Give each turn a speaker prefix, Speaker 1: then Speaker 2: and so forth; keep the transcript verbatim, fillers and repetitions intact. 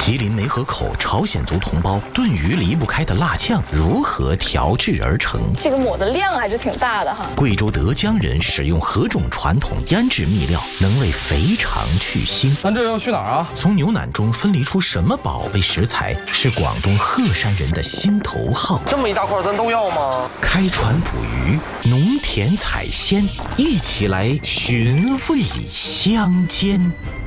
Speaker 1: 吉林梅河口朝鲜族同胞炖鱼离不开的辣酱如何调制而成？
Speaker 2: 这个抹的量还是挺大的哈。
Speaker 1: 贵州德江人使用何种传统腌制秘料能为肥肠去腥？
Speaker 3: 咱这要去哪儿啊？
Speaker 1: 从牛腩中分离出什么宝贝食材是广东鹤山人的心头好？
Speaker 3: 这么一大块咱都要吗？
Speaker 1: 开船捕鱼，农田采鲜，一起来寻味乡间。